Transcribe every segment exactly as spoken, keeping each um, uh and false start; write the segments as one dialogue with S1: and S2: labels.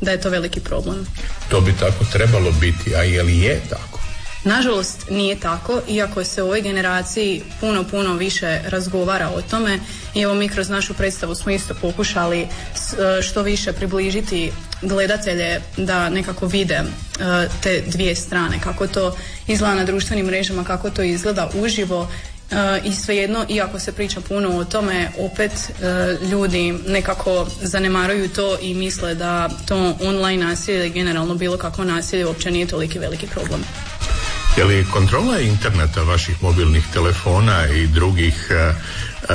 S1: da je to veliki problem.
S2: To bi tako trebalo biti, a je li je tako?
S1: Nažalost nije tako, iako se u ovoj generaciji puno, puno više razgovara o tome i evo mi kroz našu predstavu smo isto pokušali što više približiti gledatelje da nekako vide te dvije strane, kako to izgleda na društvenim mrežama, kako to izgleda uživo. I svejedno, iako se priča puno o tome, opet ljudi nekako zanemaruju to i misle da to online nasilje ili generalno bilo kakvo nasilje uopće nije toliki veliki problem.
S2: Je li kontrola interneta, vaših mobilnih telefona i drugih e, e,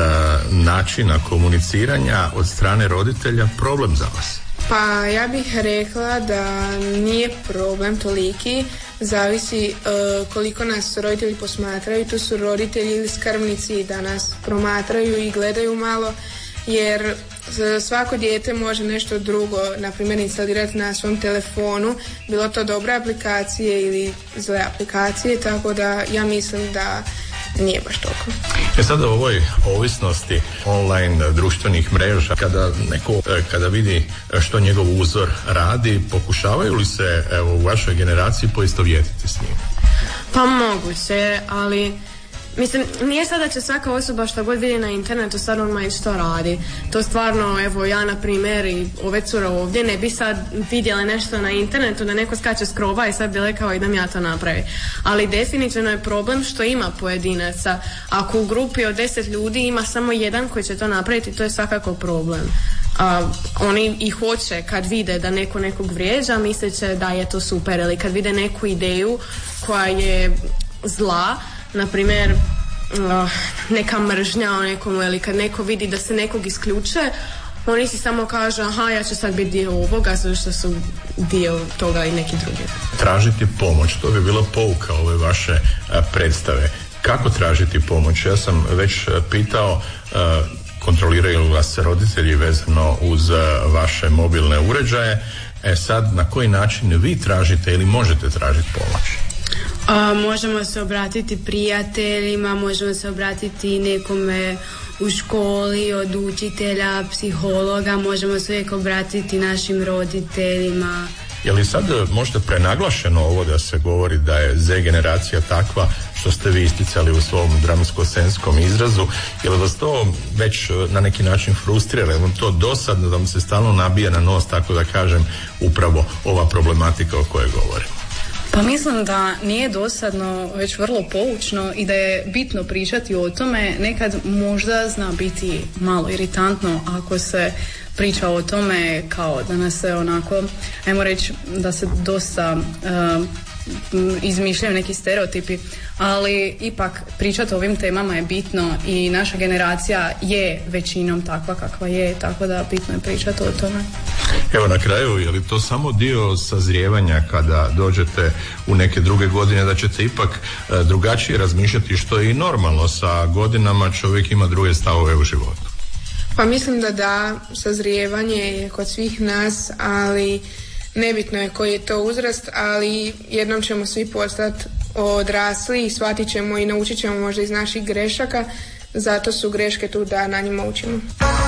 S2: načina komuniciranja od strane roditelja problem za vas?
S3: Pa ja bih rekla da nije problem toliki, zavisi uh, koliko nas roditelji posmatraju. Tu su roditelji ili skrbnici da nas promatraju i gledaju malo, jer svako dijete može nešto drugo, na primjer, instalirati na svom telefonu, bilo to dobre aplikacije ili zle aplikacije, tako da ja mislim da nije baš toliko.
S2: E sada u ovoj ovisnosti online društvenih mreža, kada neko kada vidi što njegov uzor radi, pokušavaju li se evo, u vašoj generaciji poistovjetiti s njim?
S4: Pa moguće, ali mislim, nije sad da će svaka osoba što god vidi na internetu sad on i što radi. To stvarno, evo ja na primjer i ove cure ovdje ne bi sad vidjela nešto na internetu da neko skače s krova i sad bi rekao idem ja to napraviti. Ali definitivno je problem što ima pojedinaca. Ako u grupi od deset ljudi ima samo jedan koji će to napraviti, to je svakako problem. A, oni i hoće kad vide da neko nekog vrijeđa, misleće da je to super, ili kad vide neku ideju koja je zla, na primjer uh, neka mržnja o nekomu, ili kad neko vidi da se nekog isključuje, oni si samo kažu aha, ja ću sad biti dio ovoga zato što su dio toga i neki drugi.
S2: Tražiti pomoć, to bi bila pouka ove vaše a, predstave. Kako tražiti pomoć? Ja sam već a, pitao a, kontroliraju li vas roditelji vezano uz a, vaše mobilne uređaje. E sad, na koji način vi tražite ili možete tražiti pomoć?
S5: A, možemo se obratiti prijateljima, možemo se obratiti nekome u školi, od učitelja, psihologa, možemo se uvijek obratiti našim roditeljima.
S2: Je li sad možda prenaglašeno ovo da se govori da je Z generacija takva što ste vi isticali u svom dramsko-scenskom izrazu, je li vas to već na neki način frustrira, je li vam to dosadno da vam se stalno nabija na nos, tako da kažem, upravo ova problematika o kojoj govorimo?
S1: Pa mislim da nije dosadno, već vrlo poučno i da je bitno pričati o tome. Nekad možda zna biti malo iritantno ako se priča o tome kao da nas se onako, ajmo reći da se dosta uh, izmišljaju neki stereotipi, ali ipak pričati o ovim temama je bitno i naša generacija je većinom takva kakva je, tako da bitno je pričati o tome.
S2: Evo na kraju, je li to samo dio sazrijevanja kada dođete u neke druge godine, da ćete ipak e, drugačije razmišljati, što je i normalno, sa godinama čovjek ima druge stavove u životu?
S3: Pa mislim da da, sazrijevanje je kod svih nas, ali nebitno je koji je to uzrast, ali jednom ćemo svi postati odrasli i shvatit ćemo i naučit ćemo možda iz naših grešaka, zato su greške tu da na njima učimo.